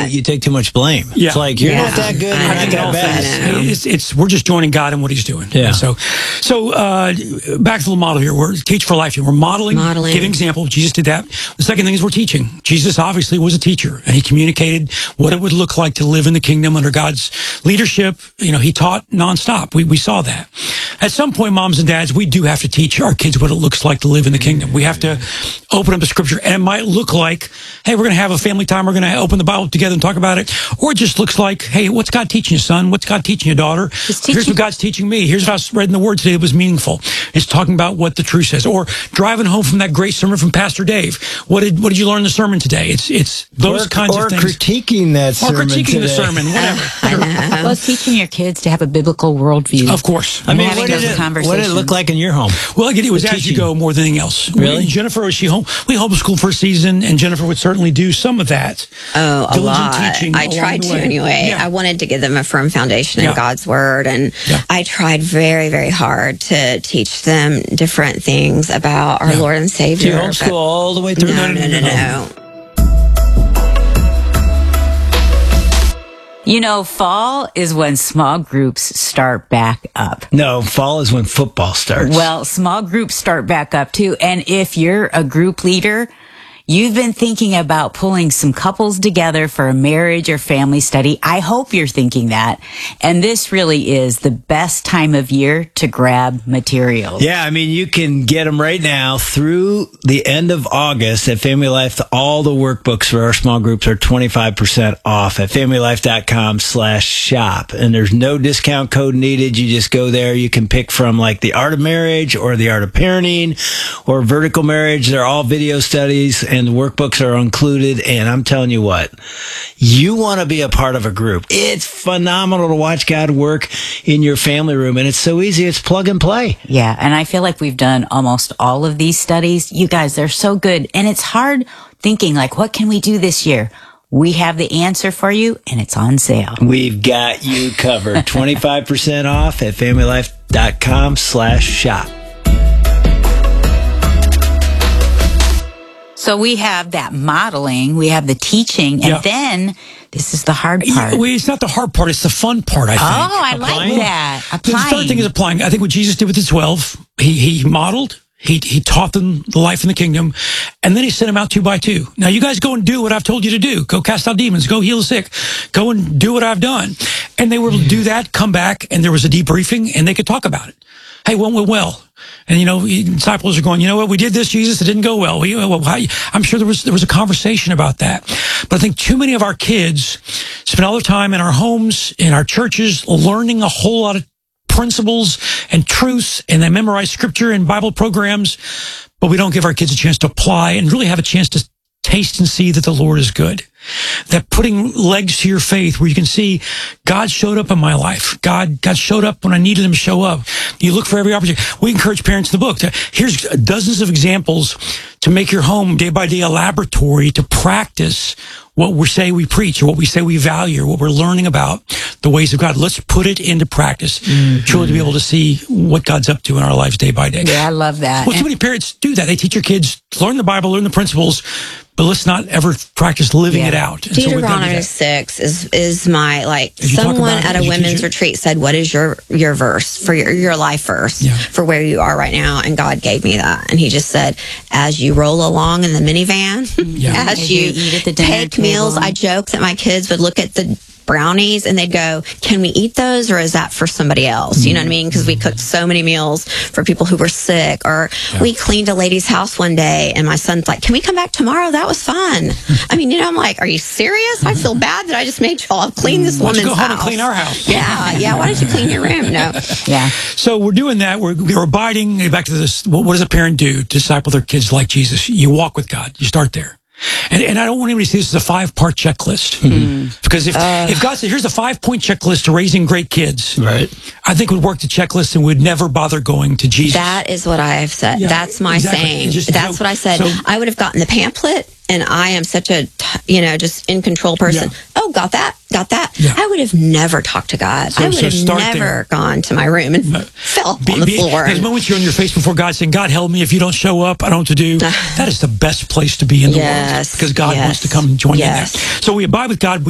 you take too much blame. Yeah. It's like, you're not that good. I think not that bad. we're just joining God in what He's doing. Yeah. So back to the model here. We're teach for life here. We're modeling, giving example. Jesus did that. The second thing is we're teaching. Jesus obviously was a teacher, and He communicated what it would look like to live in the kingdom under God's leadership. He taught nonstop. We saw that. At some point, moms and dads, we do have to teach our kids what it looks like to live in the kingdom. We have to open up the scripture, and it might look like, hey, we're going to have a family time. We're going to open the Bible together and talk about it. Or it just looks like, hey, what's God teaching you, son? What's God teaching you, daughter? Here's what God's teaching me. Here's what I read in the Word today that was meaningful. It's talking about what the truth says. Or driving home from that great sermon from Pastor Dave. What did you learn in the sermon today? It's those kinds of things. Or critiquing that sermon Or critiquing today. the sermon, whatever. Well, teaching your kids to have a biblical worldview. Of course. I mean, having those conversations. what did it look like in your home? Well, again, it was as you go more than anything else. Really? Jennifer, was she home? We homeschooled for a season, and Jennifer would certainly do some of that. Oh, a lot. I along tried the to way. anyway. Yeah. I wanted to give them a firm foundation Yeah. in God's Word, and I tried very, very hard to teach them different things about our Lord and Savior. Do you homeschool all the way through? No. Fall is when small groups start back up. No, fall is when football starts. Well, small groups start back up too. And if you're a group leader, you've been thinking about pulling some couples together for a marriage or family study. I hope you're thinking that. And this really is the best time of year to grab materials. Yeah, I mean, you can get them right now through the end of August at Family Life. All the workbooks for our small groups are 25% off at familylife.com/shop. And there's no discount code needed. You just go there. You can pick from like the Art of Marriage or the Art of Parenting or Vertical Marriage. They're all video studies, and the workbooks are included. And I'm telling you what, you want to be a part of a group. It's phenomenal to watch God work in your family room. And it's so easy. It's plug and play. Yeah, and I feel like we've done almost all of these studies. You guys, they're so good. And it's hard thinking, like, what can we do this year? We have the answer for you, and it's on sale. We've got you covered. 25% off at familylife.com/shop. So we have that modeling, we have the teaching, and then this is the hard part. It's not the hard part, it's the fun part, I think. Oh, I like that. The third thing is applying. I think what Jesus did with the 12, he modeled, he taught them the life in the kingdom, and then he sent them out 2 by 2. Now you guys go and do what I've told you to do. Go cast out demons, go heal the sick, go and do what I've done. And they were to do that, come back, and there was a debriefing, and they could talk about it. Hey, what went well? And, disciples are going, you know what, we did this, Jesus, it didn't go well. I'm sure there was a conversation about that. But I think too many of our kids spend all their time in our homes, in our churches, learning a whole lot of principles and truths, and they memorize scripture and Bible programs, but we don't give our kids a chance to apply and really have a chance to taste and see that the Lord is good. That putting legs to your faith where you can see God showed up in my life. God showed up when I needed him to show up. You look for every opportunity. We encourage parents in the book. Here's dozens of examples to make your home day by day a laboratory to practice what we say we preach or what we say we value, or what we're learning about the ways of God. Let's put it into practice, truly to be able to see what God's up to in our lives day by day. Yeah, I love that. Well, too many parents do that. They teach your kids, learn the Bible, learn the principles, but let's not ever practice living it out. And Deuteronomy 6 is my, someone at a women's retreat said, what is your verse for your life verse for where you are right now? And God gave me that. And he just said, as you roll along in the minivan, as you eat at the dinner take meals, I joke that my kids would look at the brownies and they'd go, can we eat those, or is that for somebody else? You know what I mean? Because we cooked so many meals for people who were sick, or we cleaned a lady's house one day and my son's like, can we come back tomorrow? That was fun. I mean, I'm like, are you serious? I feel bad that I just made y'all clean this woman's house. Go home and clean our house. Yeah. Why don't you clean your room? No. Yeah. So we're doing that. We're abiding. Back to this. What does a parent do to disciple their kids like Jesus? You walk with God. You start there. And I don't want anybody to see this as a 5-part checklist. Because if God said, here's a 5-point checklist to raising great kids, right? I think we'd work the checklist and we'd never bother going to Jesus. That is what I have said. Yeah, that's my saying. That's what I said. So, I would have gotten the pamphlet, and I am such a, just in control person. Yeah. Oh, got that. Yeah. I would have never talked to God. I would have never gone to my room and fell on the floor. The moment you're on your face before God saying, God, help me if you don't show up, I don't know what to do. That is the best place to be in the world. Because God wants to come and join you there. So we abide with God.